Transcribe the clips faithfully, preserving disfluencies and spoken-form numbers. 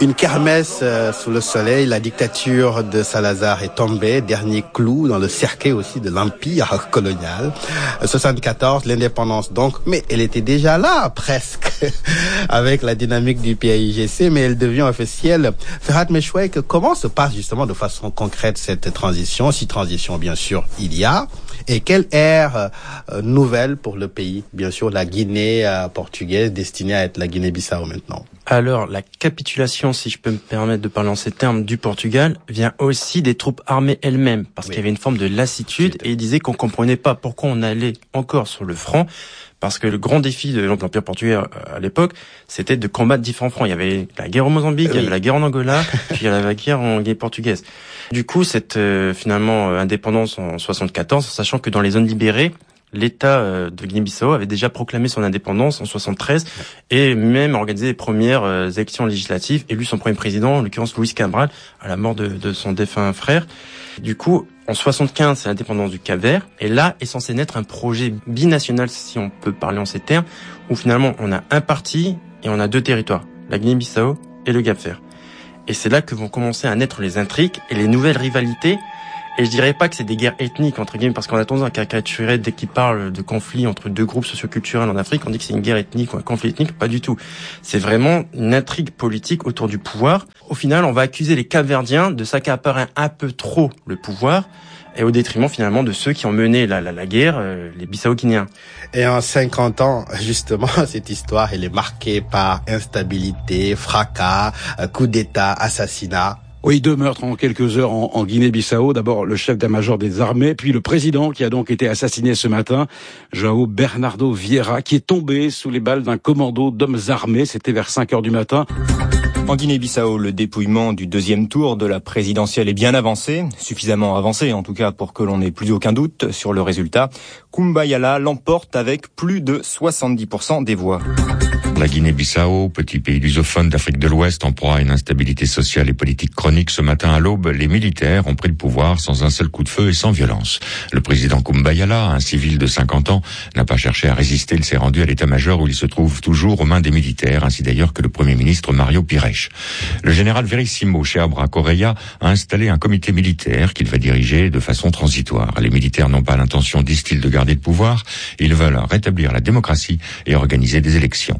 Une kermesse euh, sous le soleil, la dictature de Salazar est tombée, dernier clou dans le cercueil aussi de l'empire colonial. soixante-quatorze, l'indépendance donc, mais elle était déjà là presque avec la dynamique du P A I G C, mais elle devient officielle. Ferhat Meshouek, comment se passe justement de façon concrète cette transition, si transition bien sûr il y a, et quelle ère euh, nouvelle pour le pays, bien sûr la Guinée euh, portugaise destinée à être la Guinée-Bissau maintenant? Alors, la capitulation, si je peux me permettre de parler en ces termes, du Portugal, vient aussi des troupes armées elles-mêmes, parce oui. qu'il y avait une forme de lassitude, et ils disaient qu'on comprenait pas pourquoi on allait encore sur le front, parce que le grand défi de l'Empire portugais à l'époque, c'était de combattre différents fronts. Il y avait la guerre au Mozambique, oui. il y avait la guerre en Angola, puis il y avait la guerre en Guinée portugaise. Du coup, cette euh, finalement euh, indépendance en soixante-quatorze, sachant que dans les zones libérées, l'État de Guinée-Bissau avait déjà proclamé son indépendance en soixante-treize et même organisé les premières élections législatives, élu son premier président, en l'occurrence Luis Cabral, à la mort de, de son défunt frère. Du coup, en soixante-quinze, c'est l'indépendance du Cap-Vert, et là est censé naître un projet binational, si on peut parler en ces termes, où finalement on a un parti et on a deux territoires, la Guinée-Bissau et le Cap-Vert. Et c'est là que vont commencer à naître les intrigues et les nouvelles rivalités. Et je dirais pas que c'est des guerres ethniques, entre guillemets, parce qu'on a tendance à caricaturer dès qu'il parle de conflits entre deux groupes socioculturels en Afrique, on dit que c'est une guerre ethnique ou un conflit ethnique. Pas du tout. C'est vraiment une intrigue politique autour du pouvoir. Au final, on va accuser les Cap-Verdiens de s'accaparer un peu trop le pouvoir, et au détriment finalement de ceux qui ont mené la, la, la guerre, euh, les Bissau-Guinéens. Et en cinquante ans, justement, cette histoire, elle est marquée par instabilité, fracas, coup d'État, assassinat. Oui, deux meurtres en quelques heures en, en Guinée-Bissau. D'abord le chef d'état-major des armées, puis le président qui a donc été assassiné ce matin, João Bernardo Vieira, qui est tombé sous les balles d'un commando d'hommes armés. C'était vers cinq heures du matin. En Guinée-Bissau, le dépouillement du deuxième tour de la présidentielle est bien avancé, suffisamment avancé en tout cas pour que l'on n'ait plus aucun doute sur le résultat. Kumbayala l'emporte avec plus de soixante-dix pour cent des voix. La Guinée-Bissau, petit pays lusophone d'Afrique de l'Ouest, en proie à une instabilité sociale et politique chronique, ce matin à l'aube, les militaires ont pris le pouvoir sans un seul coup de feu et sans violence. Le président Kumbayala, un civil de cinquante ans, n'a pas cherché à résister, il s'est rendu à l'état-major où il se trouve toujours aux mains des militaires, ainsi d'ailleurs que le premier ministre Mario Pires. Le général Verissimo Cheabra Correia a installé un comité militaire qu'il va diriger de façon transitoire. Les militaires n'ont pas l'intention, disent-ils, de garder le pouvoir, ils veulent rétablir la démocratie et organiser des élections.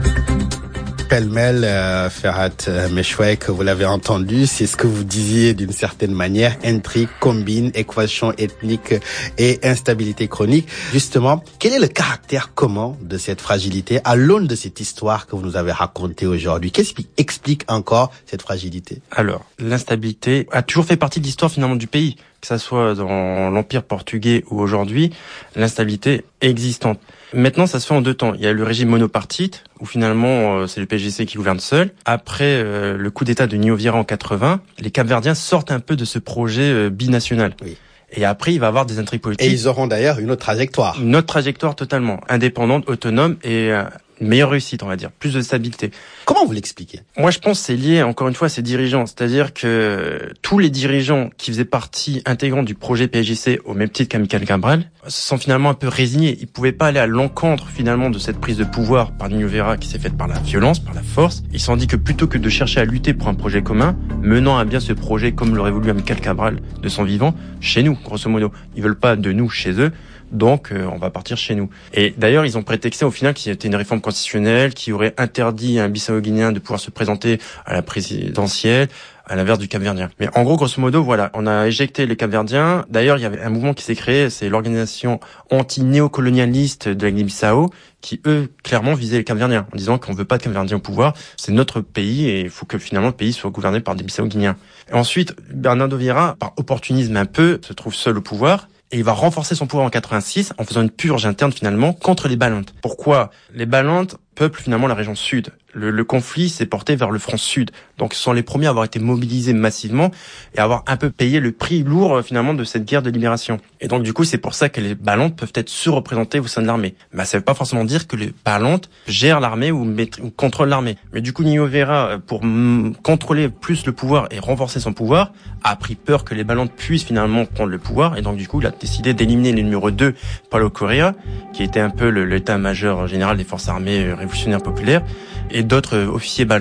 Pêle-mêle, euh, Ferhat Meshouek, vous l'avez entendu, c'est ce que vous disiez d'une certaine manière, intrigue, combine, équation ethnique et instabilité chronique. Justement, quel est le caractère commun de cette fragilité à l'aune de cette histoire que vous nous avez racontée aujourd'hui? Qu'est-ce qui explique encore cette fragilité? Alors, l'instabilité a toujours fait partie de l'histoire finalement du pays, que ça soit dans l'Empire portugais ou aujourd'hui, l'instabilité est existante. Maintenant, ça se fait en deux temps. Il y a le régime monopartite, où finalement, euh, c'est le P G C qui gouverne seul. Après euh, le coup d'État de Nio Vieira en quatre-vingts, les Cap-Verdiens sortent un peu de ce projet euh, binational. Oui. Et après, il va y avoir des intrigues politiques. Et ils auront d'ailleurs une autre trajectoire. Une autre trajectoire totalement indépendante, autonome et euh, une meilleure réussite, on va dire, plus de stabilité. Comment vous l'expliquez? Moi, je pense que c'est lié, encore une fois, à ces dirigeants. C'est-à-dire que tous les dirigeants qui faisaient partie intégrante du projet P A I G C, au même titre qu'Amical Cabral, se sont finalement un peu résignés. Ils pouvaient pas aller à l'encontre, finalement, de cette prise de pouvoir par Nio Vieira qui s'est faite par la violence, par la force. Ils se sont dit que plutôt que de chercher à lutter pour un projet commun, menant à bien ce projet comme l'aurait voulu Amical Cabral de son vivant, chez nous, grosso modo. Ils veulent pas de nous chez eux. Donc, euh, on va partir chez nous. Et d'ailleurs, ils ont prétexté au final qu'il y avait une réforme constitutionnelle qui aurait interdit à un Bissau-Guinéen de pouvoir se présenter à la présidentielle, à l'inverse du Cap-Verdien. Mais en gros, grosso modo, voilà, on a éjecté les Cap-Verdiens. D'ailleurs, il y avait un mouvement qui s'est créé, c'est l'organisation anti-néocolonialiste de la Guinée-Bissau, qui, eux, clairement visaient les Cap-Verdiens, en disant qu'on veut pas de Cap-Verdiens au pouvoir, c'est notre pays et il faut que finalement le pays soit gouverné par des Bissau-Guinéens. Et ensuite, Bernardo Vieira, par opportunisme un peu, se trouve seul au pouvoir. Et il va renforcer son pouvoir en quatre-vingt-six en faisant une purge interne finalement contre les Balantes. Pourquoi? Les Balantes peuplent finalement la région sud. Le, le conflit s'est porté vers le front sud. Donc ce sont les premiers à avoir été mobilisés massivement et à avoir un peu payé le prix lourd finalement de cette guerre de libération. Et donc du coup c'est pour ça que les Balantes peuvent être surreprésentés au sein de l'armée. Mais ça veut pas forcément dire que les Balantes gèrent l'armée ou, ou contrôlent l'armée. Mais du coup Nio Vieira, pour m- contrôler plus le pouvoir et renforcer son pouvoir, a pris peur que les Balantes puissent finalement prendre le pouvoir. Et donc du coup il a décidé d'éliminer le numéro deux, Paulo Correa, qui était un peu le, l'état-major général des forces armées révolutionnaires populaires, et d'autres officiers Balantes.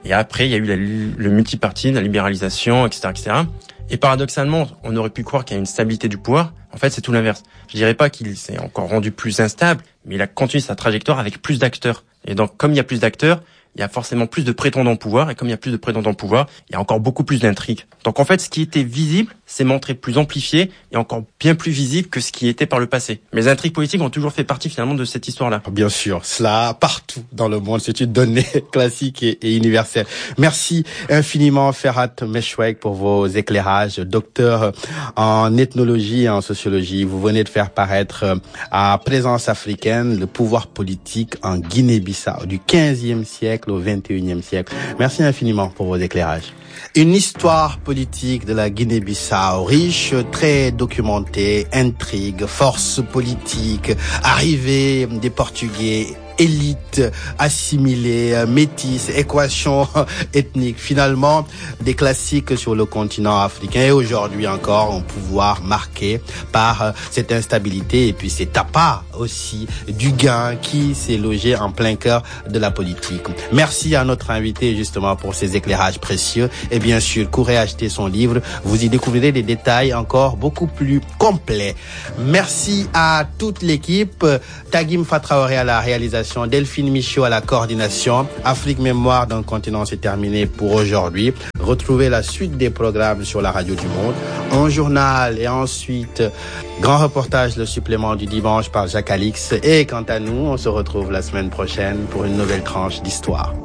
Et après, il y a eu la, le multiparti, la libéralisation, et cetera, et cetera. Et paradoxalement, on aurait pu croire qu'il y a une stabilité du pouvoir. En fait, c'est tout l'inverse. Je dirais pas qu'il s'est encore rendu plus instable, mais il a continué sa trajectoire avec plus d'acteurs. Et donc, comme il y a plus d'acteurs, il y a forcément plus de prétendants au pouvoir, et comme il y a plus de prétendants au pouvoir, il y a encore beaucoup plus d'intrigues. Donc en fait, ce qui était visible s'est montré plus amplifié et encore bien plus visible que ce qui était par le passé. Mais les intrigues politiques ont toujours fait partie finalement de cette histoire-là. Bien sûr, cela partout dans le monde, c'est une donnée classique et, et universelle. Merci infiniment Ferhat Meshweik pour vos éclairages. Docteur en ethnologie et en sociologie, vous venez de faire paraître à Présence africaine le pouvoir politique en Guinée-Bissau du quinzième siècle au vingt et unième siècle. Merci infiniment pour vos éclairages. Une histoire politique de la Guinée-Bissau riche, très documentée, intrigue, force politique, arrivée des Portugais, élite assimilée, métisse, équation ethnique. Finalement, des classiques sur le continent africain et aujourd'hui encore un pouvoir marqué par cette instabilité et puis ces tapas aussi du gain qui s'est logé en plein cœur de la politique. Merci à notre invité justement pour ces éclairages précieux et bien sûr, courez acheter son livre. Vous y découvrirez des détails encore beaucoup plus complets. Merci à toute l'équipe. Tagim Fatraoré à la réalisation, Delphine Michaud à la coordination. Afrique Mémoire d'un continent, c'est terminé pour aujourd'hui. Retrouvez la suite des programmes sur la radio du Monde. Un journal et ensuite grand reportage, le supplément du dimanche par Jacques Alix. Et quant à nous, on se retrouve la semaine prochaine pour une nouvelle tranche d'histoire.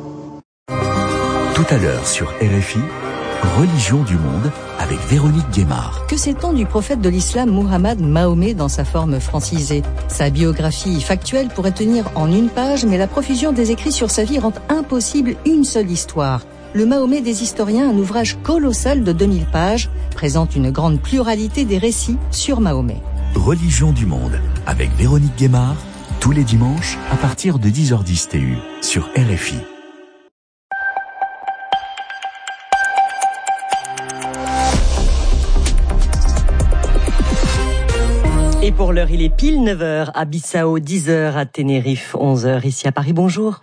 Tout à l'heure sur R F I, Religion du monde avec Véronique Guémard. Que sait-on du prophète de l'islam Muhammad Mahomet dans sa forme francisée? Sa biographie factuelle pourrait tenir en une page, mais la profusion des écrits sur sa vie rend impossible une seule histoire. Le Mahomet des historiens, un ouvrage colossal de deux mille pages, présente une grande pluralité des récits sur Mahomet. Religion du monde avec Véronique Guémard, tous les dimanches à partir de dix heures dix T U sur R F I. Et pour l'heure, il est pile neuf heures à Bissau, dix heures à Tenerife, onze heures ici à Paris. Bonjour.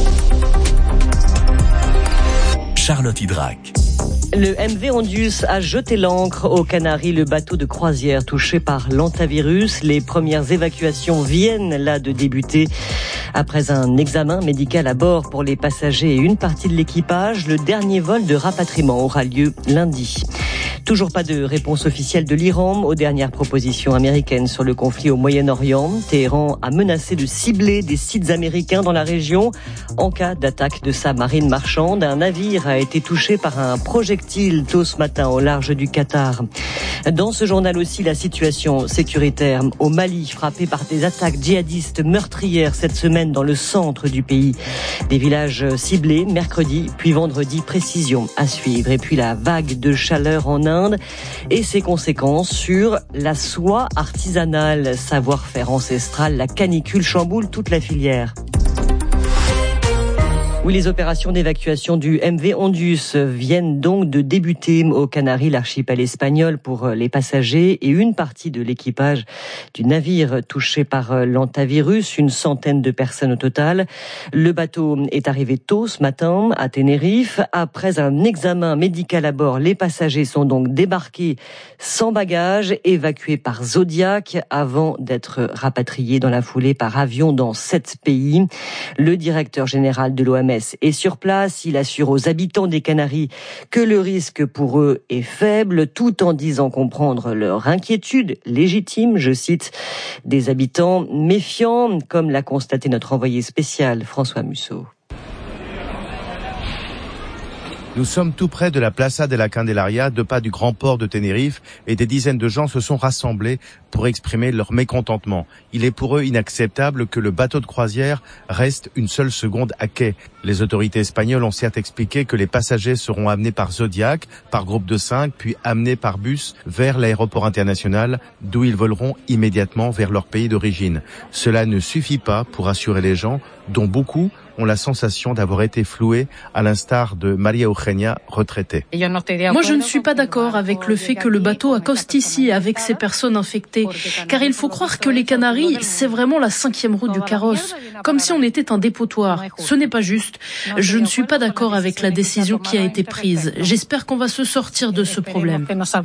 Charlotte Hydrac. Le M V Ondius a jeté l'ancre aux Canaries, le bateau de croisière touché par l'hantavirus. Les premières évacuations viennent là de débuter. Après un examen médical à bord pour les passagers et une partie de l'équipage, le dernier vol de rapatriement aura lieu lundi. Toujours pas de réponse officielle de l'Iran aux dernières propositions américaines sur le conflit au Moyen-Orient. Téhéran a menacé de cibler des sites américains dans la région en cas d'attaque de sa marine marchande. Un navire a été touché par un projectile tôt ce matin au large du Qatar. Dans ce journal aussi, la situation sécuritaire au Mali, frappé par des attaques djihadistes meurtrières cette semaine dans le centre du pays. Des villages ciblés mercredi puis vendredi, précision à suivre. Et puis la vague de chaleur en Inde et ses conséquences sur la soie artisanale, savoir-faire ancestral. La canicule chamboule toute la filière. Oui, les opérations d'évacuation du M V Ondius viennent donc de débuter aux Canaries, l'archipel espagnol, pour les passagers et une partie de l'équipage du navire touché par l'hantavirus, une centaine de personnes au total. Le bateau est arrivé tôt ce matin à Tenerife. Après un examen médical à bord, les passagers sont donc débarqués sans bagages, évacués par Zodiac avant d'être rapatriés dans la foulée par avion dans sept pays. Le directeur général de l'O M S est sur place. Il assure aux habitants des Canaries que le risque pour eux est faible, tout en disant comprendre leur inquiétude légitime, je cite, des habitants méfiants, comme l'a constaté notre envoyé spécial François Musso. Nous sommes tout près de la Plaza de la Candelaria, deux pas du grand port de Tenerife, et des dizaines de gens se sont rassemblés pour exprimer leur mécontentement. Il est pour eux inacceptable que le bateau de croisière reste une seule seconde à quai. Les autorités espagnoles ont certes expliqué que les passagers seront amenés par Zodiac, par groupe de cinq, puis amenés par bus vers l'aéroport international, d'où ils voleront immédiatement vers leur pays d'origine. Cela ne suffit pas pour assurer les gens, dont beaucoup ont la sensation d'avoir été floués, à l'instar de Maria Eugenia, retraitée. Moi, je ne suis pas d'accord avec le fait que le bateau accoste ici avec ces personnes infectées, car il faut croire que les Canaries, c'est vraiment la cinquième roue du carrosse, comme si on était un dépotoir. Ce n'est pas juste. Je ne suis pas d'accord avec la décision qui a été prise. J'espère qu'on va se sortir de ce problème.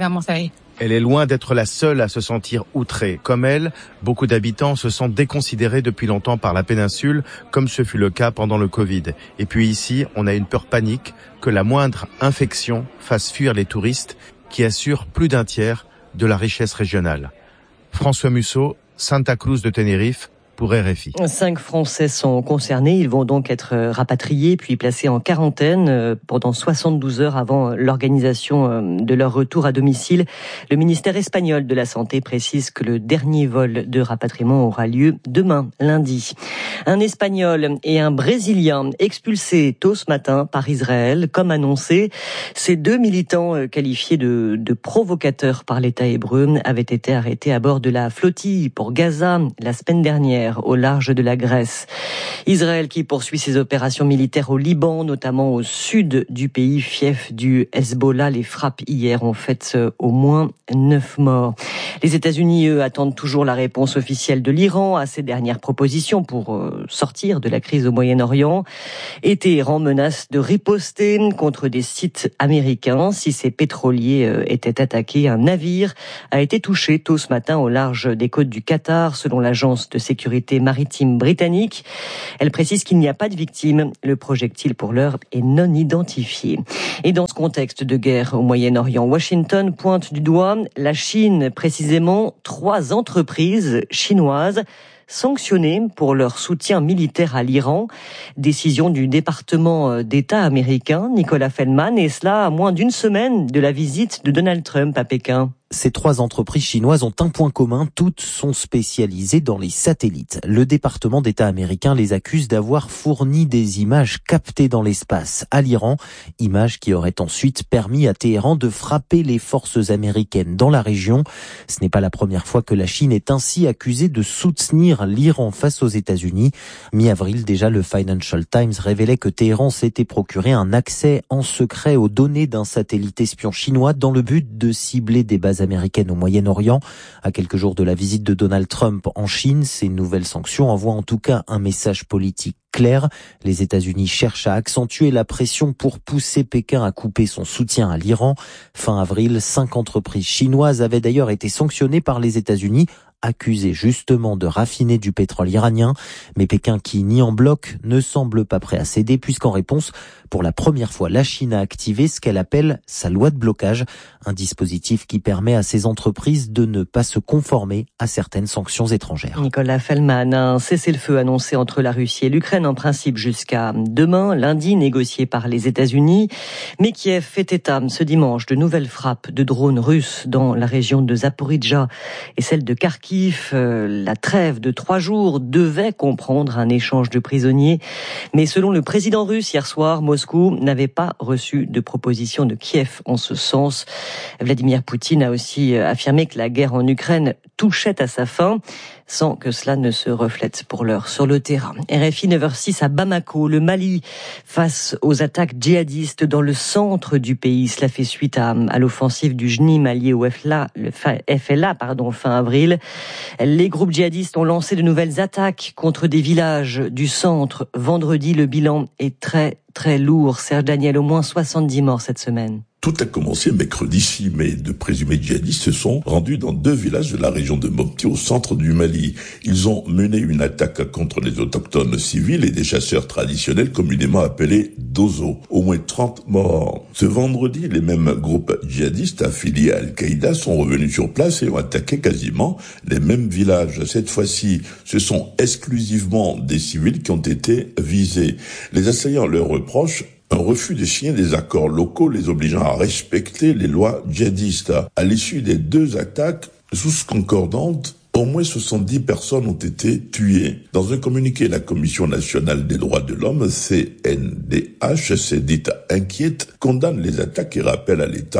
Elle est loin d'être la seule à se sentir outrée. Comme elle, beaucoup d'habitants se sentent déconsidérés depuis longtemps par la péninsule, comme ce fut le cas pendant le Covid. Et puis ici, on a une peur panique que la moindre infection fasse fuir les touristes qui assurent plus d'un tiers de la richesse régionale. François Musso, Santa Cruz de Tenerife, pour R F I. Cinq Français sont concernés. Ils vont donc être rapatriés puis placés en quarantaine pendant soixante-douze heures avant l'organisation de leur retour à domicile. Le ministère espagnol de la Santé précise que le dernier vol de rapatriement aura lieu demain, lundi. Un Espagnol et un Brésilien expulsés tôt ce matin par Israël, comme annoncé. Ces deux militants qualifiés de, de provocateurs par l'État hébreu avaient été arrêtés à bord de la flottille pour Gaza la semaine dernière, au large de la Grèce. Israël qui poursuit ses opérations militaires au Liban, notamment au sud du pays, fief du Hezbollah. Les frappes hier ont fait au moins neuf morts. Les États-Unis, eux, attendent toujours la réponse officielle de l'Iran à ses dernières propositions pour sortir de la crise au Moyen-Orient. Et Téhéran menace de riposter contre des sites américains si ces pétroliers étaient attaqués. Un navire a été touché tôt ce matin au large des côtes du Qatar, selon l'agence de sécurité maritime britannique. Elle précise qu'il n'y a pas de victimes. Le projectile, pour l'heure, est non identifié. Et dans ce contexte de guerre au Moyen-Orient, Washington pointe du doigt la Chine, précisément trois entreprises chinoises sanctionnées pour leur soutien militaire à l'Iran. Décision du département d'État américain, Nicolas Feldman, et cela à moins d'une semaine de la visite de Donald Trump à Pékin. Ces trois entreprises chinoises ont un point commun, toutes sont spécialisées dans les satellites. Le département d'État américain les accuse d'avoir fourni des images captées dans l'espace à l'Iran, images qui auraient ensuite permis à Téhéran de frapper les forces américaines dans la région. Ce n'est pas la première fois que la Chine est ainsi accusée de soutenir l'Iran face aux États-Unis. Mi-avril déjà, le Financial Times révélait que Téhéran s'était procuré un accès en secret aux données d'un satellite espion chinois dans le but de cibler des bases américaine au Moyen-Orient. À quelques jours de la visite de Donald Trump en Chine, ces nouvelles sanctions envoient en tout cas un message politique clair. Les États-Unis cherchent à accentuer la pression pour pousser Pékin à couper son soutien à l'Iran. Fin avril, cinq entreprises chinoises avaient d'ailleurs été sanctionnées par les États-Unis, accusé justement de raffiner du pétrole iranien, mais Pékin qui nie en bloc ne semble pas prêt à céder puisqu'en réponse, pour la première fois, la Chine a activé ce qu'elle appelle sa loi de blocage, un dispositif qui permet à ces entreprises de ne pas se conformer à certaines sanctions étrangères. Nicolas Feldman, un cessez-le-feu annoncé entre la Russie et l'Ukraine en principe jusqu'à demain, lundi, négocié par les États-Unis, mais Kiev fait état ce dimanche de nouvelles frappes de drones russes dans la région de Zaporijjia et celle de Kharkiv. La trêve de trois jours devait comprendre un échange de prisonniers, mais selon le président russe hier soir, Moscou n'avait pas reçu de proposition de Kiev en ce sens. Vladimir Poutine a aussi affirmé que la guerre en Ukraine touchait à sa fin, sans que cela ne se reflète pour l'heure sur le terrain. R F I neuf heures six à Bamako, le Mali, face aux attaques djihadistes dans le centre du pays. Cela fait suite à, à l'offensive du J N I M allié au F L A, le F L A pardon, fin avril. Les groupes djihadistes ont lancé de nouvelles attaques contre des villages du centre. Vendredi, le bilan est très très lourd. Serge Daniel, au moins soixante-dix morts cette semaine. Tout a commencé mercredi six mai. De présumés djihadistes se sont rendus dans deux villages de la région de Mopti au centre du Mali. Ils ont mené une attaque contre les autochtones civils et des chasseurs traditionnels communément appelés Dozo. Au moins trente morts. Ce vendredi, les mêmes groupes djihadistes affiliés à Al-Qaïda sont revenus sur place et ont attaqué quasiment les mêmes villages. Cette fois-ci, ce sont exclusivement des civils qui ont été visés. Les assaillants leur reprochent un refus de signer des accords locaux les obligeant à respecter les lois djihadistes. À l'issue des deux attaques, tous concordantes, au moins soixante-dix personnes ont été tuées. Dans un communiqué, la Commission nationale des droits de l'homme, C N D H, s'est dite inquiète, condamne les attaques et rappelle à l'État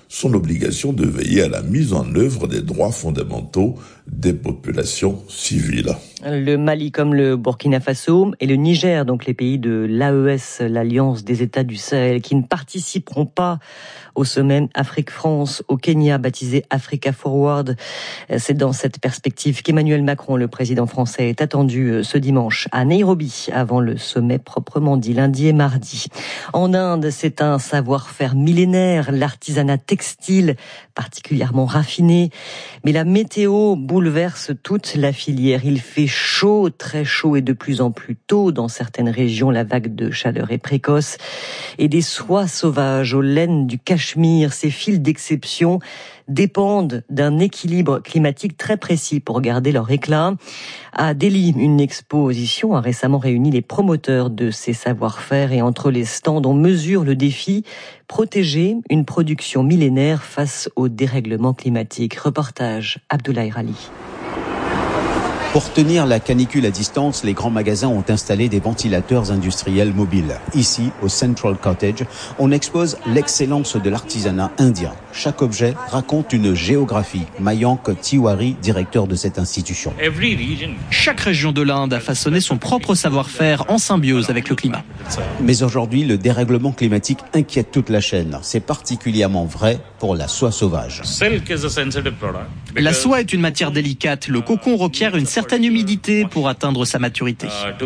son obligation de veiller à la mise en œuvre des droits fondamentaux des populations civiles. Le Mali comme le Burkina Faso et le Niger, donc les pays de l'A E S, l'Alliance des États du Sahel, qui ne participeront pas au sommet Afrique-France au Kenya, baptisé Africa Forward. C'est dans cette perspective qu'Emmanuel Macron, le président français, est attendu ce dimanche à Nairobi, avant le sommet proprement dit, lundi et mardi. En Inde, c'est un savoir-faire millénaire, l'artisanat textile particulièrement raffiné. Mais la météo bouleverse toute la filière. Il fait chaud, très chaud et de plus en plus tôt. Dans certaines régions, la vague de chaleur est précoce. Et des soies sauvages aux laines du Cachemire, ces fils d'exception dépendent d'un équilibre climatique très précis pour garder leur éclat. À Delhi, une exposition a récemment réuni les promoteurs de ces savoir-faire et entre les stands, on mesure le défi, protéger une production millénaire face au dérèglement climatique. Reportage Abdoulaye Rali. Pour tenir la canicule à distance, les grands magasins ont installé des ventilateurs industriels mobiles. Ici, au Central Cottage, on expose l'excellence de l'artisanat indien. Chaque objet raconte une géographie. Mayank Tiwari, directeur de cette institution. Chaque région de l'Inde a façonné son propre savoir-faire en symbiose avec le climat. Mais aujourd'hui, le dérèglement climatique inquiète toute la chaîne. C'est particulièrement vrai pour la soie sauvage. La soie est une matière délicate. Le cocon requiert une certaine humidité pour atteindre sa maturité.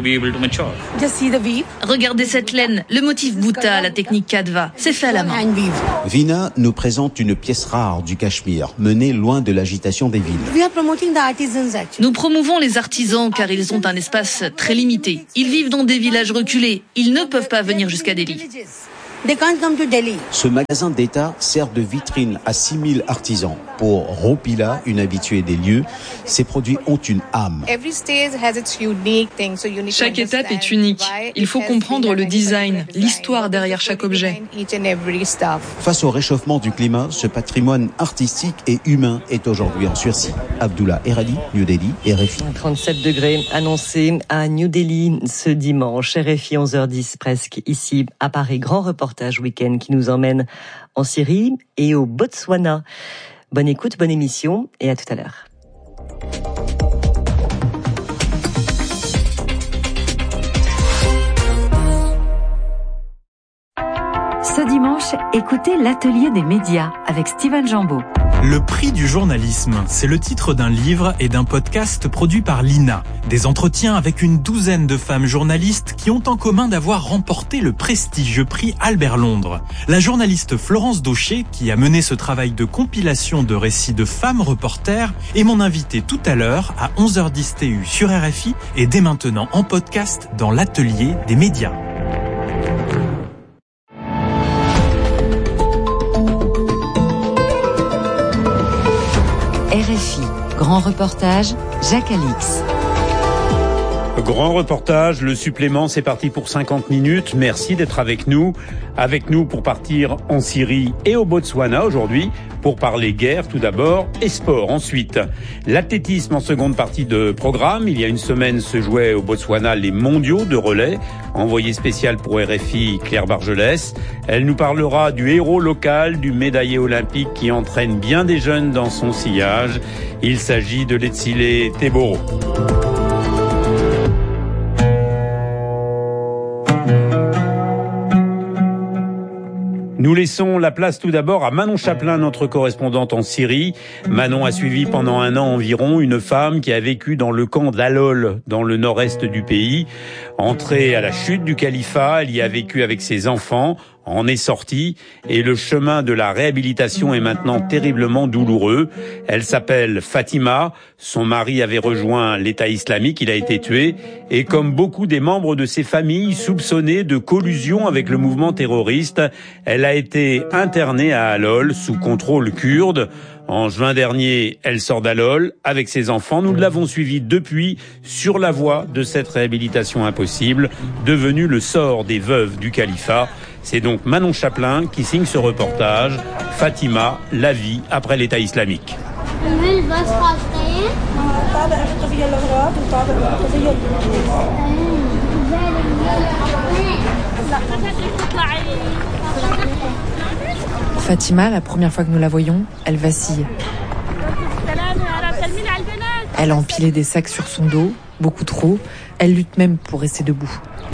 Regardez cette laine, le motif Bhuta, la technique Kadva, c'est fait à la main. Vina nous présente une pièce rare du Cachemire, menée loin de l'agitation des villes. Nous promouvons les artisans car ils ont un espace très limité. Ils vivent dans des villages reculés. Ils ne peuvent pas venir jusqu'à Delhi. Ce magasin d'État sert de vitrine à six mille artisans. Pour Ropila, une habituée des lieux, ces produits ont une âme. Chaque étape est unique. Il faut comprendre le design, l'histoire derrière chaque objet. Face au réchauffement du climat, ce patrimoine artistique et humain est aujourd'hui en sursis. Abdullah Erali, New Delhi, R F I. trente-sept degrés annoncés à New Delhi ce dimanche. R F I onze heures dix presque ici à Paris. Grand reportage week-end qui nous emmène en Syrie et au Botswana. Bonne écoute, bonne émission et à tout à l'heure. Ce dimanche, écoutez l'Atelier des médias avec Steven Jambeau. Le prix du journalisme, c'est le titre d'un livre et d'un podcast produit par l'I N A. Des entretiens avec une douzaine de femmes journalistes qui ont en commun d'avoir remporté le prestigieux prix Albert Londres. La journaliste Florence Daucher, qui a mené ce travail de compilation de récits de femmes reporters, est mon invitée tout à l'heure à onze heures dix T U sur R F I et dès maintenant en podcast dans l'Atelier des médias. R F I, grand reportage, Jacques Alix. Grand reportage, le supplément, c'est parti pour cinquante minutes. Merci d'être avec nous. Avec nous pour partir en Syrie et au Botswana aujourd'hui, pour parler guerre tout d'abord et sport ensuite. L'athlétisme en seconde partie de programme. Il y a une semaine se jouaient au Botswana les mondiaux de relais. Envoyé spécial pour R F I, Claire Bargelès. Elle nous parlera du héros local, du médaillé olympique qui entraîne bien des jeunes dans son sillage. Il s'agit de Letsile Teboro. Nous laissons la place tout d'abord à Manon Chaplin, notre correspondante en Syrie. Manon a suivi pendant un an environ une femme qui a vécu dans le camp d'Alol, dans le nord-est du pays. Entrée à la chute du califat, elle y a vécu avec ses enfants, en est sortie, et le chemin de la réhabilitation est maintenant terriblement douloureux. Elle s'appelle Fatima, son mari avait rejoint l'État islamique, il a été tué, et comme beaucoup des membres de ses familles soupçonnés de collusion avec le mouvement terroriste, elle a été internée à Alol sous contrôle kurde. En juin dernier, elle sort d'Alol avec ses enfants. Nous l'avons suivie depuis sur la voie de cette réhabilitation impossible, devenue le sort des veuves du califat. C'est donc Manon Chaplin qui signe ce reportage. Fatima, la vie après l'État islamique. Fatima, la première fois que nous la voyons, elle vacille. Elle a empilé des sacs sur son dos, beaucoup trop. Elle lutte même pour rester debout.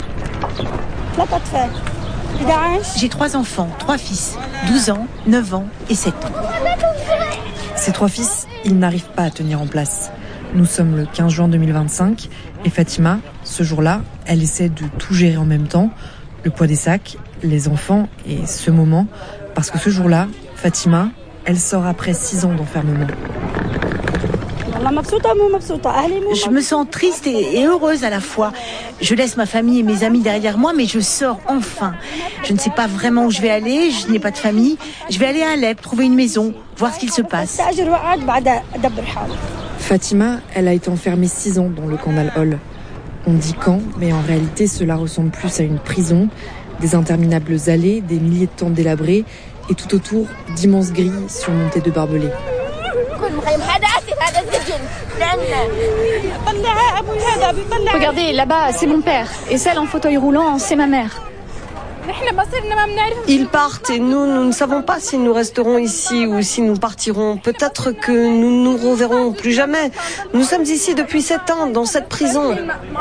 J'ai trois enfants, trois fils, douze ans, neuf ans et sept ans. Ces trois fils, ils n'arrivent pas à tenir en place. Nous sommes le quinze juin deux mille vingt-cinq et Fatima, ce jour-là, elle essaie de tout gérer en même temps. Le poids des sacs, les enfants et ce moment. Parce que ce jour-là, Fatima, elle sort après six ans d'enfermement. Je me sens triste et heureuse à la fois. Je laisse ma famille et mes amis derrière moi, mais je sors enfin. Je ne sais pas vraiment où je vais aller, je n'ai pas de famille. Je vais aller à Alep, trouver une maison, voir ce qu'il se passe. Fatima, elle a été enfermée six ans dans le camp d'Al-Hol. On dit camp, mais en réalité, cela ressemble plus à une prison. Des interminables allées, des milliers de tentes délabrées et tout autour, d'immenses grilles surmontées de barbelés. Regardez, là-bas, c'est mon père. Et celle en fauteuil roulant, c'est ma mère. Ils partent et nous, nous ne savons pas si nous resterons ici ou si nous partirons. Peut-être que nous ne nous reverrons plus jamais. Nous sommes ici depuis sept ans, dans cette prison.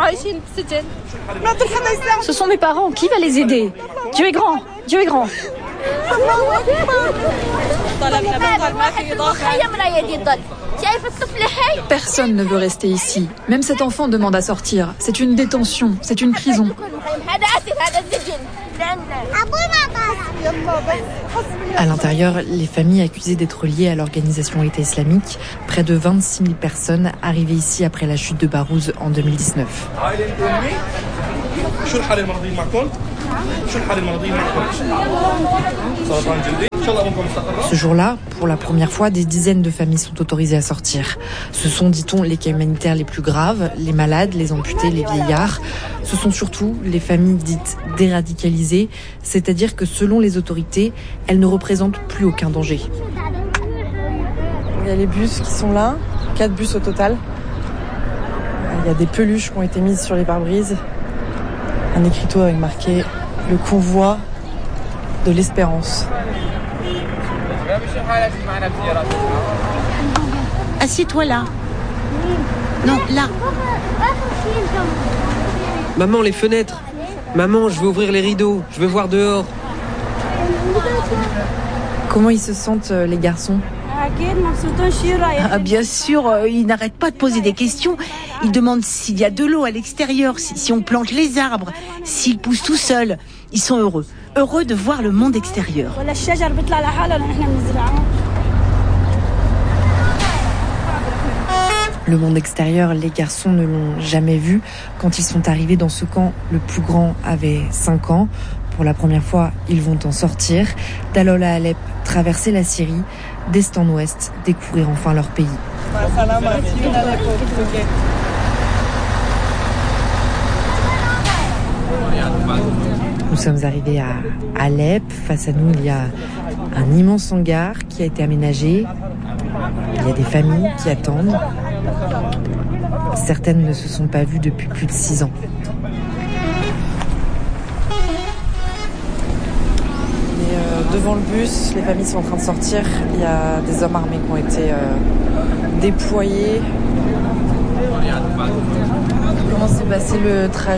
Ce sont mes parents. Qui va les aider? Dieu est grand. Dieu est grand. Personne ne veut rester ici. Même cet enfant demande à sortir. C'est une détention, c'est une prison. À l'intérieur, les familles accusées d'être liées à l'organisation État islamique, près de vingt-six mille personnes arrivées ici après la chute de Barouz en deux mille dix-neuf. Ce jour-là, pour la première fois, des dizaines de familles sont autorisées à sortir. Ce sont, dit-on, les cas humanitaires les plus graves, les malades, les amputés, les vieillards. Ce sont surtout les familles dites déradicalisées, c'est-à-dire que selon les autorités, elles ne représentent plus aucun danger. Il y a les bus qui sont là, quatre bus au total. Il y a des peluches qui ont été mises sur les pare-brises. Un écriteau avec marqué « Le convoi de l'espérance ». Assieds-toi là. Non, là. Maman, les fenêtres. Maman, je veux ouvrir les rideaux. Je veux voir dehors. Comment ils se sentent, les garçons ? Ah, bien sûr, euh, ils n'arrêtent pas de poser des questions. Ils demandent s'il y a de l'eau à l'extérieur, si, si on plante les arbres, s'ils poussent tout seuls. Ils sont heureux, heureux de voir le monde extérieur. Le monde extérieur, les garçons ne l'ont jamais vu. Quand ils sont arrivés dans ce camp, le plus grand avait cinq ans. Pour la première fois, ils vont en sortir. D'Al-Hol à Alep, traverser la Syrie, d'est en ouest, découvrir enfin leur pays. Nous sommes arrivés à Alep. Face à nous, il y a un immense hangar qui a été aménagé. Il y a des familles qui attendent. Certaines ne se sont pas vues depuis plus de six ans. Devant le bus, les familles sont en train de sortir. Il y a des hommes armés qui ont été euh, déployés. Comment s'est passé le trajet ?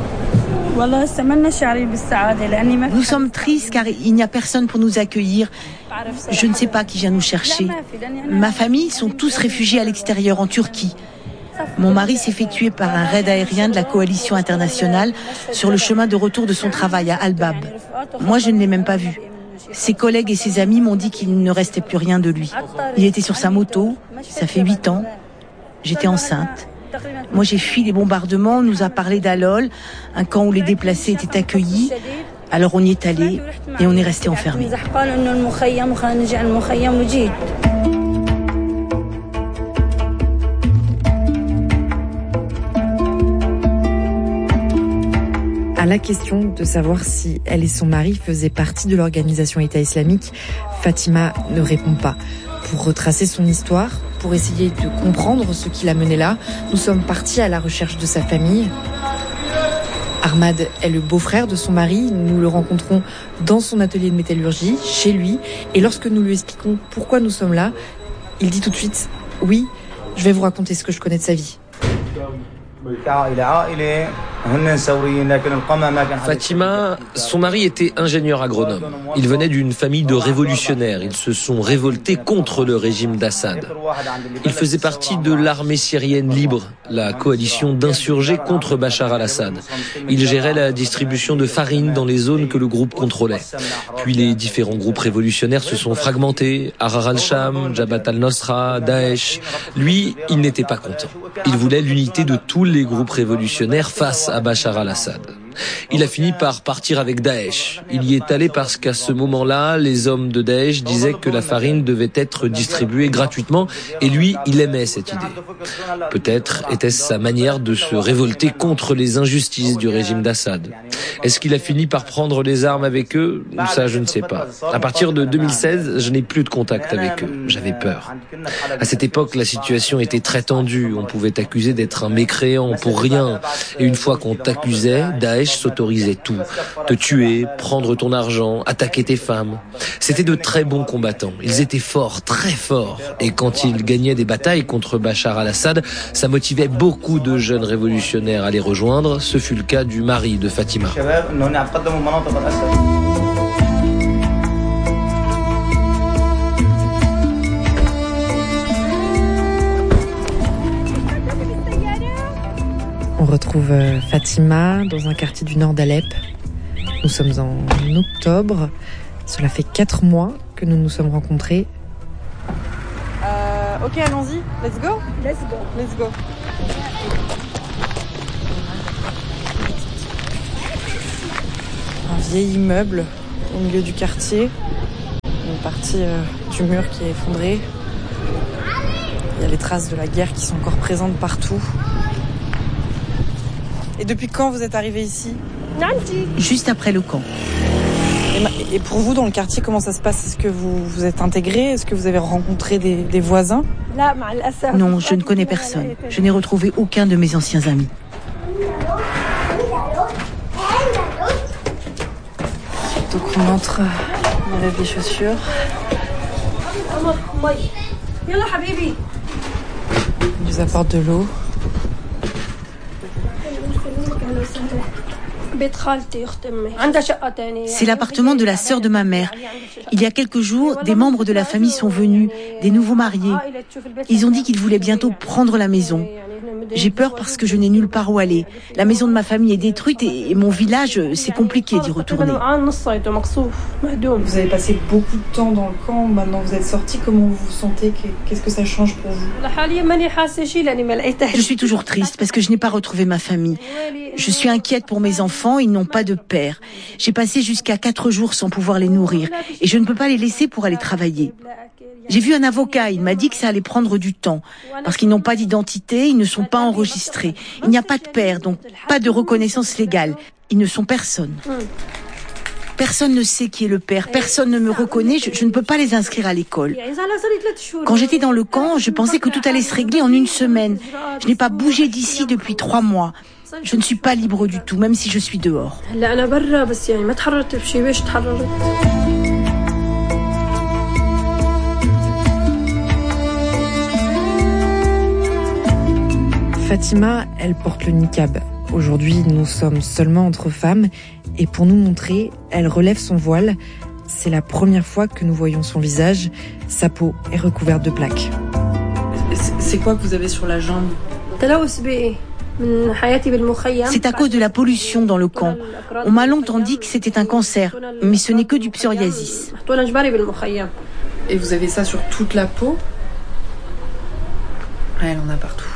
Nous sommes tristes car il n'y a personne pour nous accueillir. Je ne sais pas qui vient nous chercher. Ma famille sont tous réfugiés à l'extérieur, en Turquie. Mon mari s'est fait tuer par un raid aérien de la coalition internationale sur le chemin de retour de son travail à Al-Bab. Moi, je ne l'ai même pas vu. Ses collègues et ses amis m'ont dit qu'il ne restait plus rien de lui. Il était sur sa moto, ça fait huit ans. J'étais enceinte. Moi, j'ai fui les bombardements, on nous a parlé d'Al-Hol, un camp où les déplacés étaient accueillis. Alors on y est allé et on est resté enfermés. À la question de savoir si elle et son mari faisaient partie de l'organisation État islamique, Fatima ne répond pas. Pour retracer son histoire, pour essayer de comprendre ce qui l'a menée là, nous sommes partis à la recherche de sa famille. Ahmad est le beau-frère de son mari. Nous le rencontrons dans son atelier de métallurgie, chez lui. Et lorsque nous lui expliquons pourquoi nous sommes là, il dit tout de suite « Oui, je vais vous raconter ce que je connais de sa vie ». Fatima, son mari était ingénieur agronome. Il venait d'une famille de révolutionnaires. Ils se sont révoltés contre le régime d'Assad. Il faisait partie de l'armée syrienne libre, la coalition d'insurgés contre Bachar al-Assad. Il gérait la distribution de farine dans les zones que le groupe contrôlait. Puis les différents groupes révolutionnaires se sont fragmentés. Ahrar al-Sham, Jabhat al-Nusra, Daesh. Lui, il n'était pas content. Il voulait l'unité de tous les groupes révolutionnaires face à Bachar al-Assad. Il a fini par partir avec Daesh. Il y est allé parce qu'à ce moment-là, les hommes de Daesh disaient que la farine devait être distribuée gratuitement et lui, il aimait cette idée. Peut-être était-ce sa manière de se révolter contre les injustices du régime d'Assad. Est-ce qu'il a fini par prendre les armes avec eux? Ça, je ne sais pas. À partir de deux mille seize, je n'ai plus de contact avec eux. J'avais peur. À cette époque, la situation était très tendue. On pouvait t'accuser d'être un mécréant pour rien. Et une fois qu'on t'accusait, Daesh s'autorisait tout. Te tuer, prendre ton argent, attaquer tes femmes. C'était de très bons combattants. Ils étaient forts, très forts. Et quand ils gagnaient des batailles contre Bachar al-Assad, ça motivait beaucoup de jeunes révolutionnaires à les rejoindre. Ce fut le cas du mari de Fatima. On retrouve Fatima dans un quartier du nord d'Alep. Nous sommes en octobre. Cela fait quatre mois que nous nous sommes rencontrés. Euh, ok, allons-y. Let's go. Let's go. Let's go. Un vieil immeuble au milieu du quartier. Une partie euh, du mur qui est effondrée. Il y a les traces de la guerre qui sont encore présentes partout. Et depuis quand vous êtes arrivé ici? Juste après le camp. Et pour vous, dans le quartier, comment ça se passe? Est-ce que vous vous êtes intégré? Est-ce que vous avez rencontré des, des voisins? Non, je ne connais personne. Je n'ai retrouvé aucun de mes anciens amis. Donc on entre, on enlève les chaussures. On nous apporte de l'eau. C'est l'appartement de la sœur de ma mère. Il y a quelques jours, des membres de la famille sont venus, des nouveaux mariés. Ils ont dit qu'ils voulaient bientôt prendre la maison. J'ai peur parce que je n'ai nulle part où aller. La maison de ma famille est détruite et mon village, c'est compliqué d'y retourner. Vous avez passé beaucoup de temps dans le camp, maintenant vous êtes sortis, comment vous vous sentez? Qu'est-ce que ça change pour vous? Je suis toujours triste parce que je n'ai pas retrouvé ma famille. Je suis inquiète pour mes enfants, ils n'ont pas de père. J'ai passé jusqu'à quatre jours sans pouvoir les nourrir et je ne peux pas les laisser pour aller travailler. J'ai vu un avocat, il m'a dit que ça allait prendre du temps parce qu'ils n'ont pas d'identité, ils ne sont pas enregistrés. Il n'y a pas de père, donc pas de reconnaissance légale. Ils ne sont personne. Personne ne sait qui est le père, personne ne me reconnaît, je, je ne peux pas les inscrire à l'école. Quand j'étais dans le camp, je pensais que tout allait se régler en une semaine. Je n'ai pas bougé d'ici depuis trois mois. Je ne suis pas libre du tout, même si je suis dehors. Fatima, elle porte le niqab. Aujourd'hui, nous sommes seulement entre femmes et pour nous montrer, elle relève son voile. C'est la première fois que nous voyons son visage. Sa peau est recouverte de plaques. C'est quoi que vous avez sur la jambe? C'est à cause de la pollution dans le camp. On m'a longtemps dit que c'était un cancer, mais ce n'est que du psoriasis. Et vous avez ça sur toute la peau? Elle en a partout.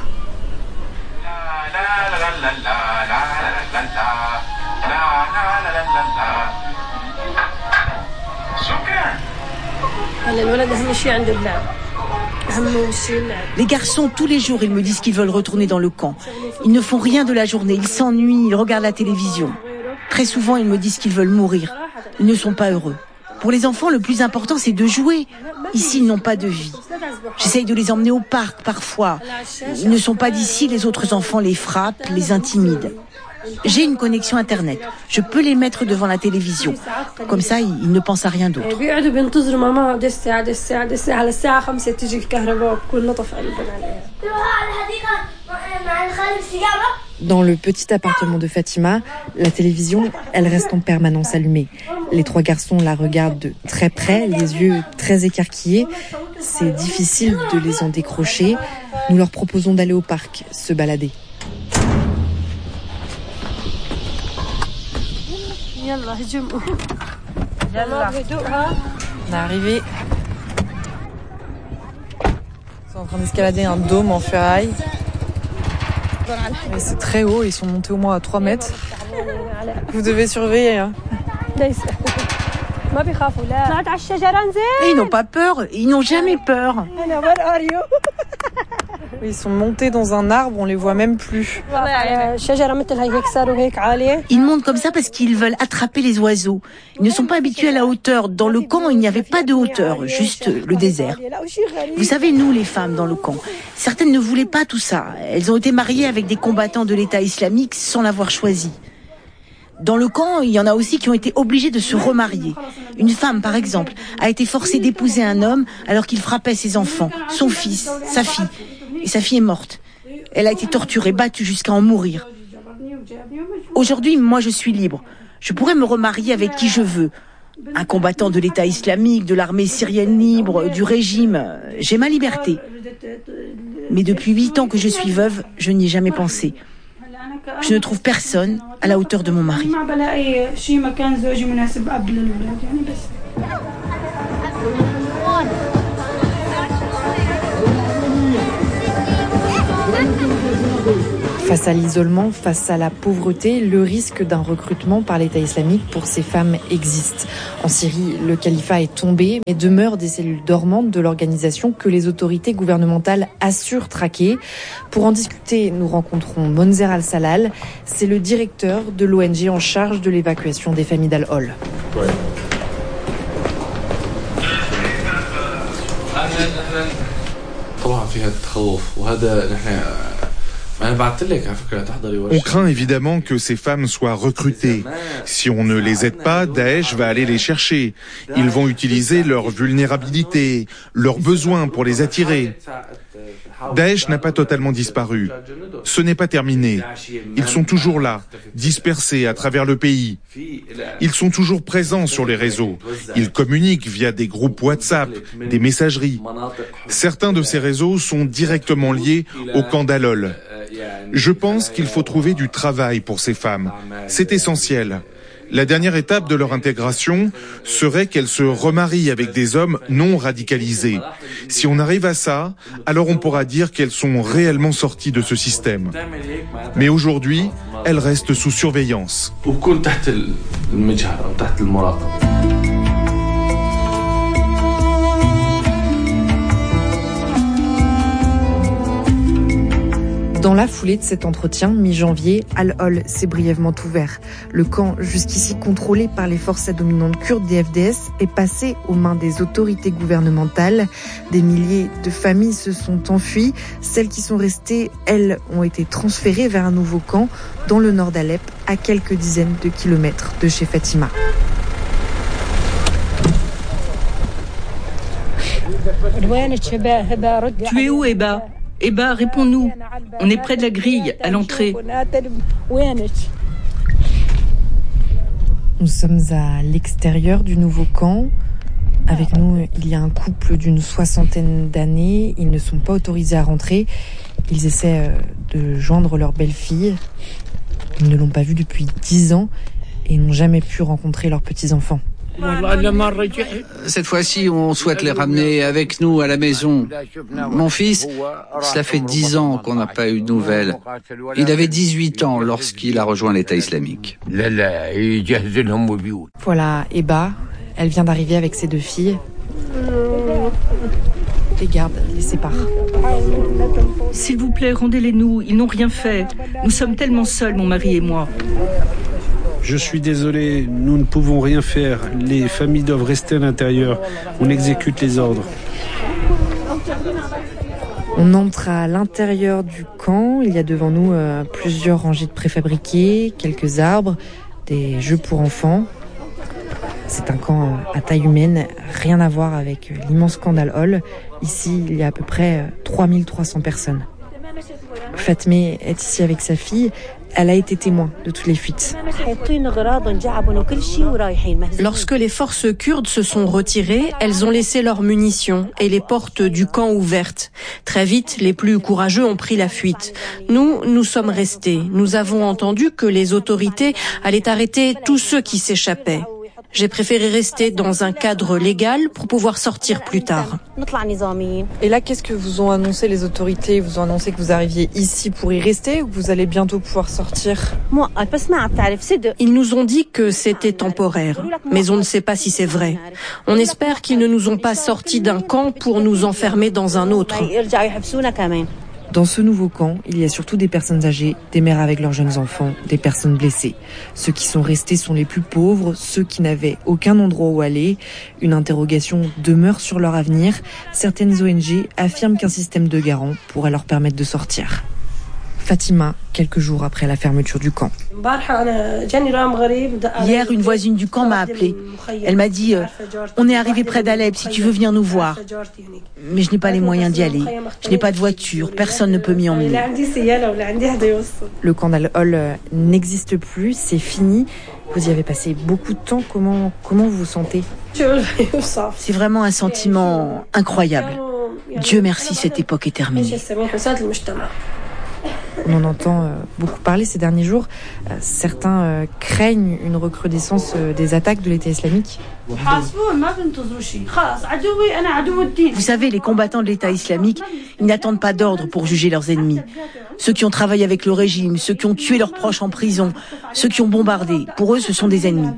Les garçons, tous les jours, ils me disent qu'ils veulent retourner dans le camp. Ils ne font rien de la journée, ils s'ennuient, ils regardent la télévision. Très souvent, ils me disent qu'ils veulent mourir. Ils ne sont pas heureux. Pour les enfants, le plus important, c'est de jouer. Ici, ils n'ont pas de vie. J'essaye de les emmener au parc, parfois. Ils ne sont pas d'ici, les autres enfants les frappent, les intimident. J'ai une connexion Internet. Je peux les mettre devant la télévision. Comme ça, ils, ils ne pensent à rien d'autre. Dans le petit appartement de Fatima, la télévision, elle reste en permanence allumée. Les trois garçons la regardent de très près, les yeux très écarquillés. C'est difficile de les en décrocher. Nous leur proposons d'aller au parc, se balader. On est arrivé. Ils sont en train d'escalader un dôme en ferraille. Et c'est très haut, ils sont montés au moins à trois mètres. Vous devez surveiller. Hein. Et ils n'ont pas peur, ils n'ont jamais peur. Ils sont montés dans un arbre, on les voit même plus. Ils montent comme ça parce qu'ils veulent attraper les oiseaux. Ils ne sont pas habitués à la hauteur. Dans le camp, il n'y avait pas de hauteur, juste le désert. Vous savez, nous, les femmes dans le camp, certaines ne voulaient pas tout ça. Elles ont été mariées avec des combattants de l'État islamique sans l'avoir choisi. Dans le camp, il y en a aussi qui ont été obligés de se remarier. Une femme, par exemple, a été forcée d'épouser un homme alors qu'il frappait ses enfants, son fils, sa fille. Et sa fille est morte. Elle a été torturée, battue jusqu'à en mourir. Aujourd'hui, moi, je suis libre. Je pourrais me remarier avec qui je veux. Un combattant de l'État islamique, de l'armée syrienne libre, du régime. J'ai ma liberté. Mais depuis huit ans que je suis veuve, je n'y ai jamais pensé. Je ne trouve personne à la hauteur de mon mari. Face à l'isolement, face à la pauvreté, le risque d'un recrutement par l'État islamique pour ces femmes existe. En Syrie, le califat est tombé, mais demeurent des cellules dormantes de l'organisation que les autorités gouvernementales assurent traquer. Pour en discuter, nous rencontrons Monzer Al-Salal. C'est le directeur de l'O N G en charge de l'évacuation des familles d'Al-Hol. Ouais. On craint évidemment que ces femmes soient recrutées. Si on ne les aide pas, Daesh va aller les chercher. Ils vont utiliser leur vulnérabilité, leurs besoins pour les attirer. Daesh n'a pas totalement disparu. Ce n'est pas terminé. Ils sont toujours là, dispersés à travers le pays. Ils sont toujours présents sur les réseaux. Ils communiquent via des groupes WhatsApp, des messageries. Certains de ces réseaux sont directement liés au camp d'Al-Hol. Je pense qu'il faut trouver du travail pour ces femmes. C'est essentiel. La dernière étape de leur intégration serait qu'elles se remarient avec des hommes non radicalisés. Si on arrive à ça, alors on pourra dire qu'elles sont réellement sorties de ce système. Mais aujourd'hui, elles restent sous surveillance. Dans la foulée de cet entretien, mi-janvier, Al-Hol s'est brièvement ouvert. Le camp, jusqu'ici contrôlé par les forces dominantes kurdes des F D S, est passé aux mains des autorités gouvernementales. Des milliers de familles se sont enfuies. Celles qui sont restées, elles, ont été transférées vers un nouveau camp dans le nord d'Alep, à quelques dizaines de kilomètres de chez Fatima. Tu es où, Eba ? Eba, réponds-nous. On est près de la grille, à l'entrée. Nous sommes à l'extérieur du nouveau camp. Avec nous, il y a un couple d'une soixantaine d'années. Ils ne sont pas autorisés à rentrer. Ils essaient de joindre leur belle-fille. Ils ne l'ont pas vue depuis dix ans et n'ont jamais pu rencontrer leurs petits-enfants. Cette fois-ci, on souhaite les ramener avec nous à la maison. Mon fils, cela fait dix ans qu'on n'a pas eu de nouvelles. Il avait dix-huit ans lorsqu'il a rejoint l'État islamique. Voilà, Eba, elle vient d'arriver avec ses deux filles. Les gardes les séparent. S'il vous plaît, rendez-les-nous. Ils n'ont rien fait. Nous sommes tellement seuls, mon mari et moi. Je suis désolé, nous ne pouvons rien faire. Les familles doivent rester à l'intérieur. On exécute les ordres. On entre à l'intérieur du camp. Il y a devant nous euh, plusieurs rangées de préfabriqués, quelques arbres, des jeux pour enfants. C'est un camp à taille humaine, rien à voir avec l'immense camp d'Al-Hol. Ici, il y a à peu près trois mille trois cents personnes. Fatmé est ici avec sa fille. Elle a été témoin de toutes les fuites. Lorsque les forces kurdes se sont retirées, elles ont laissé leurs munitions et les portes du camp ouvertes. Très vite, les plus courageux ont pris la fuite. Nous, nous sommes restés. Nous avons entendu que les autorités allaient arrêter tous ceux qui s'échappaient. J'ai préféré rester dans un cadre légal pour pouvoir sortir plus tard. Et là, qu'est-ce que vous ont annoncé les autorités? Ils vous ont annoncé que vous arriviez ici pour y rester ou que vous allez bientôt pouvoir sortir? Ils nous ont dit que c'était temporaire, mais on ne sait pas si c'est vrai. On espère qu'ils ne nous ont pas sortis d'un camp pour nous enfermer dans un autre. Dans ce nouveau camp, il y a surtout des personnes âgées, des mères avec leurs jeunes enfants, des personnes blessées. Ceux qui sont restés sont les plus pauvres, ceux qui n'avaient aucun endroit où aller. Une interrogation demeure sur leur avenir. Certaines O N G affirment qu'un système de garant pourrait leur permettre de sortir. Fatima, quelques jours après la fermeture du camp. Hier, une voisine du camp m'a appelée. Elle m'a dit euh, « On est arrivé près d'Alep, si tu veux venir nous voir. » Mais je n'ai pas les moyens d'y aller. Je n'ai pas de voiture, personne ne peut m'y emmener. Le camp d'Al-Hol n'existe plus, c'est fini. Vous y avez passé beaucoup de temps. Comment, comment vous vous sentez? C'est vraiment un sentiment incroyable. Dieu merci, cette époque est terminée. On en entend euh, beaucoup parler ces derniers jours. Euh, certains euh, craignent une recrudescence euh, des attaques de l'État islamique. Vous savez, les combattants de l'État islamique, ils n'attendent pas d'ordre pour juger leurs ennemis. Ceux qui ont travaillé avec le régime, ceux qui ont tué leurs proches en prison, ceux qui ont bombardé, pour eux, ce sont des ennemis.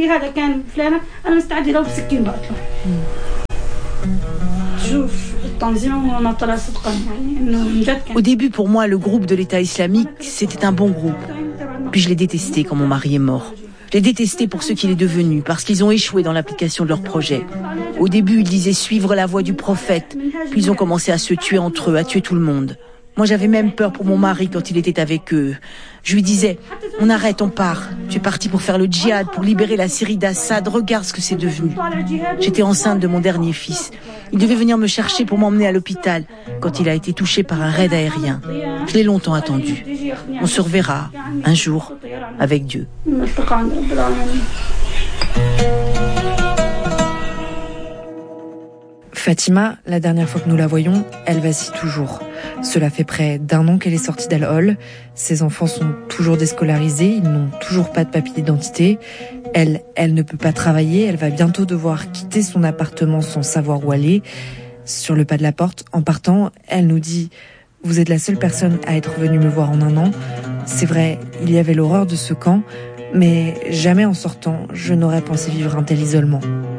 Au début, pour moi, le groupe de l'État islamique, c'était un bon groupe. Puis je l'ai détesté quand mon mari est mort. Je l'ai détesté pour ce qu'il est devenu, parce qu'ils ont échoué dans l'application de leur projet. Au début, ils disaient suivre la voie du prophète, puis ils ont commencé à se tuer entre eux, à tuer tout le monde. Moi, j'avais même peur pour mon mari quand il était avec eux. Je lui disais, on arrête, on part. Tu es parti pour faire le djihad, pour libérer la Syrie d'Assad. Regarde ce que c'est devenu. J'étais enceinte de mon dernier fils. Il devait venir me chercher pour m'emmener à l'hôpital quand il a été touché par un raid aérien. Je l'ai longtemps attendu. On se reverra un jour avec Dieu. Fatima, la dernière fois que nous la voyons, elle vacille toujours. Cela fait près d'un an qu'elle est sortie d'Al-Hol. Ses enfants sont toujours déscolarisés, ils n'ont toujours pas de papier d'identité. Elle, elle ne peut pas travailler, elle va bientôt devoir quitter son appartement sans savoir où aller. Sur le pas de la porte, en partant, elle nous dit « Vous êtes la seule personne à être venue me voir en un an. » C'est vrai, il y avait l'horreur de ce camp, mais jamais en sortant, je n'aurais pensé vivre un tel isolement.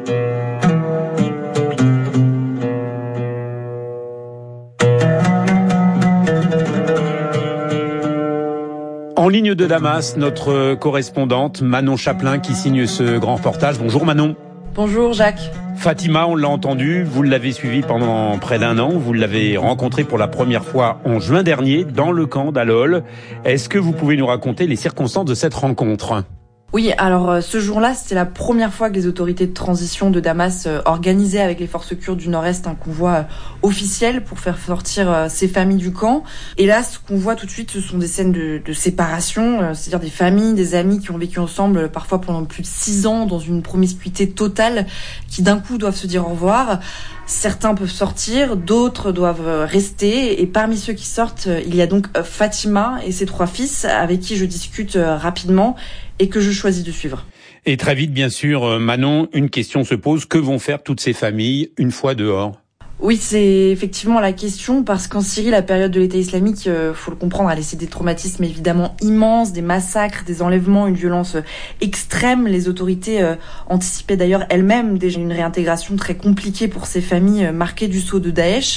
En ligne de Damas, notre correspondante Manon Chaplin qui signe ce grand reportage. Bonjour Manon. Bonjour Jacques. Fatima, on l'a entendu, vous l'avez suivi pendant près d'un an, vous l'avez rencontrée pour la première fois en juin dernier dans le camp d'Al-Hol. Est-ce que vous pouvez nous raconter les circonstances de cette rencontre ? Oui, alors euh, ce jour-là, c'était la première fois que les autorités de transition de Damas euh, organisaient avec les forces kurdes du Nord-Est un convoi euh, officiel pour faire sortir euh, ces familles du camp. Et là, ce qu'on voit tout de suite, ce sont des scènes de, de séparation, euh, c'est-à-dire des familles, des amis qui ont vécu ensemble euh, parfois pendant plus de six ans dans une promiscuité totale, qui d'un coup doivent se dire au revoir. Certains peuvent sortir, d'autres doivent rester. Et parmi ceux qui sortent, il y a donc Fatima et ses trois fils avec qui je discute rapidement et que je choisis de suivre. Et très vite, bien sûr, Manon, une question se pose. Que vont faire toutes ces familles une fois dehors ? Oui, c'est effectivement la question, parce qu'en Syrie, la période de l'État islamique, euh, faut le comprendre, a laissé des traumatismes évidemment immenses, des massacres, des enlèvements, une violence extrême. Les autorités euh, anticipaient d'ailleurs elles-mêmes déjà une réintégration très compliquée pour ces familles euh, marquées du sceau de Daesh.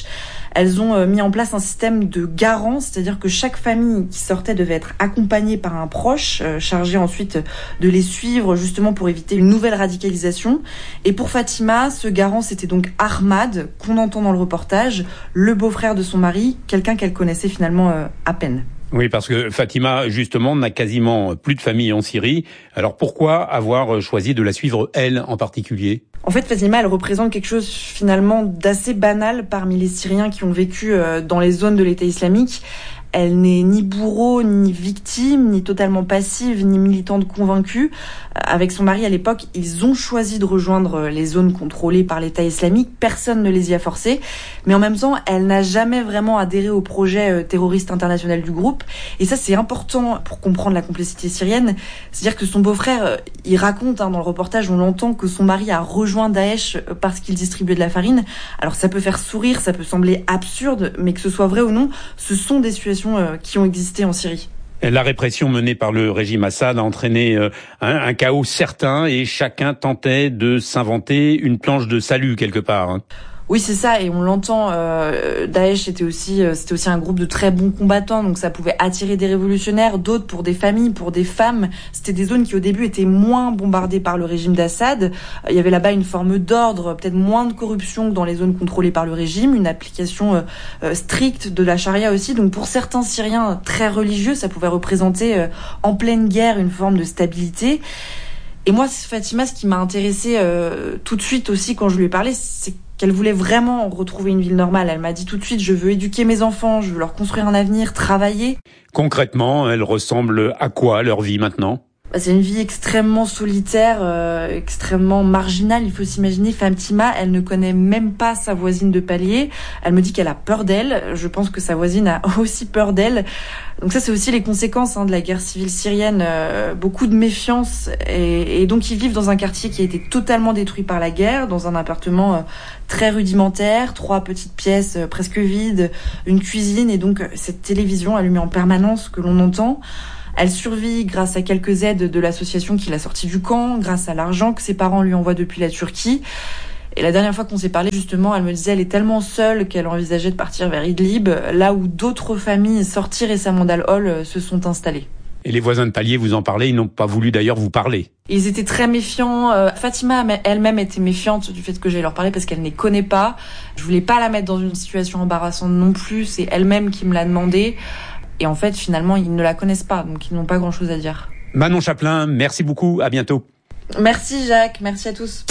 elles ont mis en place un système de garant, c'est-à-dire que chaque famille qui sortait devait être accompagnée par un proche, euh, chargé ensuite de les suivre justement pour éviter une nouvelle radicalisation. Et pour Fatima, ce garant, c'était donc Ahmad, qu'on entend dans le reportage, le beau-frère de son mari, quelqu'un qu'elle connaissait finalement euh, à peine. Oui, parce que Fatima, justement, n'a quasiment plus de famille en Syrie. Alors pourquoi avoir choisi de la suivre, elle, en particulier ? En fait, Fatima, elle représente quelque chose finalement d'assez banal parmi les Syriens qui ont vécu dans les zones de l'État islamique. Elle n'est ni bourreau, ni victime, ni totalement passive, ni militante convaincue. Avec son mari à l'époque, ils ont choisi de rejoindre les zones contrôlées par l'État islamique. Personne ne les y a forcés. Mais en même temps, elle n'a jamais vraiment adhéré au projet terroriste international du groupe. Et ça, c'est important pour comprendre la complexité syrienne. C'est-à-dire que son beau-frère, il raconte, hein, dans le reportage, on l'entend, que son mari a rejoint Daesh parce qu'il distribuait de la farine. Alors ça peut faire sourire, ça peut sembler absurde, mais que ce soit vrai ou non, ce sont des situations qui ont existé en Syrie. La répression menée par le régime Assad a entraîné un, un chaos certain et chacun tentait de s'inventer une planche de salut quelque part. Hein. Oui, c'est ça, et on l'entend, euh, Daesh était aussi, euh, c'était aussi un groupe de très bons combattants, donc ça pouvait attirer des révolutionnaires, d'autres pour des familles, pour des femmes. C'était des zones qui au début étaient moins bombardées par le régime d'Assad. Il y avait là-bas une forme d'ordre, peut-être moins de corruption que dans les zones contrôlées par le régime, une application euh, euh, stricte de la charia aussi. Donc pour certains Syriens très religieux, ça pouvait représenter euh, en pleine guerre une forme de stabilité. Et moi, Fatima, ce qui m'a intéressée euh, tout de suite aussi quand je lui ai parlé, c'est qu'elle voulait vraiment retrouver une vie normale. Elle m'a dit tout de suite, je veux éduquer mes enfants, je veux leur construire un avenir, travailler. Concrètement, elle ressemble à quoi, leur vie maintenant ? C'est une vie extrêmement solitaire, euh, extrêmement marginale. Il faut s'imaginer, Fatima, elle ne connaît même pas sa voisine de palier. Elle me dit qu'elle a peur d'elle. Je pense que sa voisine a aussi peur d'elle. Donc ça, c'est aussi les conséquences hein, de la guerre civile syrienne. Euh, beaucoup de méfiance. Et, et donc, ils vivent dans un quartier qui a été totalement détruit par la guerre, dans un appartement euh, très rudimentaire, trois petites pièces euh, presque vides, une cuisine et donc cette télévision allumée en permanence que l'on entend. Elle survit grâce à quelques aides de l'association qui l'a sortie du camp, grâce à l'argent que ses parents lui envoient depuis la Turquie. Et la dernière fois qu'on s'est parlé, justement, elle me disait elle est tellement seule qu'elle envisageait de partir vers Idlib, là où d'autres familles sorties récemment d'Al-Hol se sont installées. Et les voisins de palier, vous en parlez, ils n'ont pas voulu d'ailleurs vous parler. Ils étaient très méfiants. Euh, Fatima elle-même était méfiante du fait que j'aille leur parler parce qu'elle ne les connaît pas. Je voulais pas la mettre dans une situation embarrassante non plus. C'est elle-même qui me l'a demandé. Et en fait, finalement, ils ne la connaissent pas, donc ils n'ont pas grand-chose à dire. Manon Chaplin, merci beaucoup, à bientôt. Merci Jacques, merci à tous.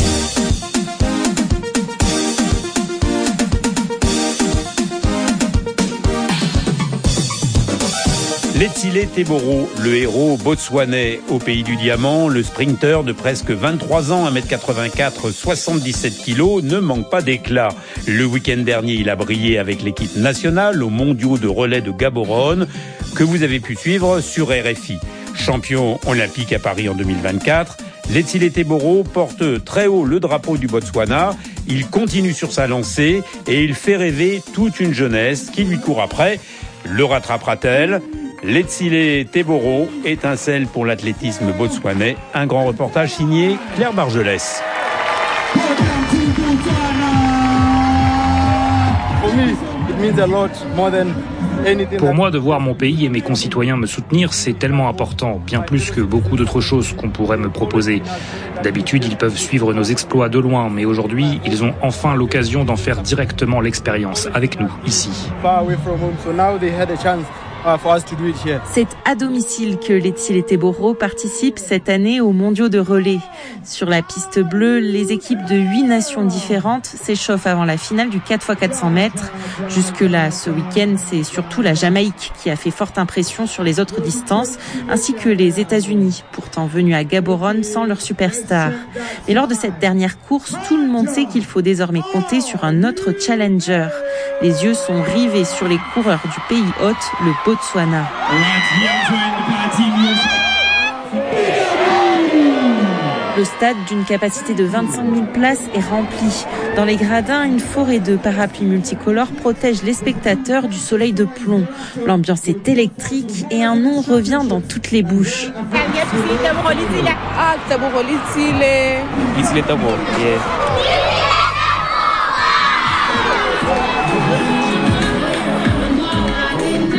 Letsile Teboro, le héros botswanais au pays du diamant, le sprinter de presque vingt-trois ans, un mètre quatre-vingt-quatre, soixante-dix-sept kilos, ne manque pas d'éclat. Le week-end dernier, il a brillé avec l'équipe nationale aux mondiaux de relais de Gaborone, que vous avez pu suivre sur R F I. Champion olympique à Paris en deux mille vingt-quatre, Letsile Teboro porte très haut le drapeau du Botswana. Il continue sur sa lancée et il fait rêver toute une jeunesse qui lui court après. Le rattrapera-t-elle ? Letsile Teboro, étincelle pour l'athlétisme botswanais. Un grand reportage signé Claire Bargelès. Pour moi, de voir mon pays et mes concitoyens me soutenir, c'est tellement important, bien plus que beaucoup d'autres choses qu'on pourrait me proposer. D'habitude, ils peuvent suivre nos exploits de loin, mais aujourd'hui, ils ont enfin l'occasion d'en faire directement l'expérience, avec nous, ici. C'est à domicile que Letsile Teboro participe cette année aux mondiaux de relais. Sur la piste bleue, les équipes de huit nations différentes s'échauffent avant la finale du quatre fois quatre cents mètres. Jusque-là, ce week-end, c'est surtout la Jamaïque qui a fait forte impression sur les autres distances, ainsi que les États-Unis, pourtant venus à Gaborone sans leur superstar. Mais lors de cette dernière course, tout le monde sait qu'il faut désormais compter sur un autre challenger. Les yeux sont rivés sur les coureurs du pays hôte, le Botswana. Le stade, d'une capacité de vingt-cinq mille places, est rempli. Dans les gradins, une forêt de parapluies multicolores protège les spectateurs du soleil de plomb. L'ambiance est électrique et un nom revient dans toutes les bouches.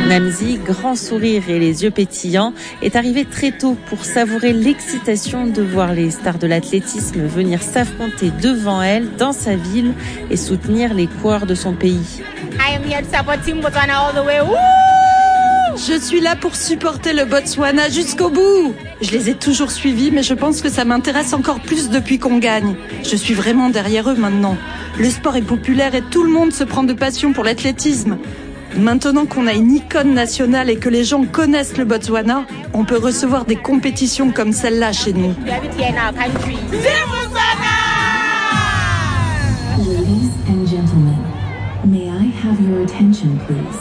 Namzi, grand sourire et les yeux pétillants, est arrivé très tôt pour savourer l'excitation de voir les stars de l'athlétisme venir s'affronter devant elle dans sa ville et soutenir les coureurs de son pays. I am here to support Team Botswana all the way. Woo! Je suis là pour supporter le Botswana jusqu'au bout. Je les ai toujours suivis, mais je pense que ça m'intéresse encore plus depuis qu'on gagne. Je suis vraiment derrière eux maintenant. Le sport est populaire et tout le monde se prend de passion pour l'athlétisme. Maintenant qu'on a une icône nationale et que les gens connaissent le Botswana, on peut recevoir des compétitions comme celle-là chez nous. Ladies and gentlemen, may I have your attention, please?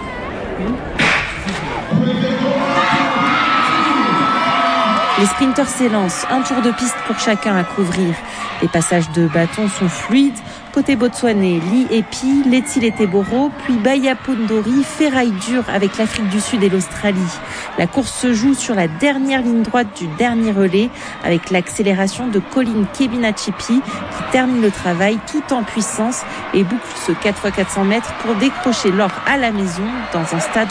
Les sprinteurs s'élancent, un tour de piste pour chacun à couvrir. Les passages de bâton sont fluides. Côté botswanais, Li Epi, Letsile Teboro, puis Baya Pondori, ferraille dure avec l'Afrique du Sud et l'Australie. La course se joue sur la dernière ligne droite du dernier relais avec l'accélération de Colin Kebinachipi qui termine le travail tout en puissance et boucle ce quatre fois quatre cents mètres pour décrocher l'or à la maison dans un stade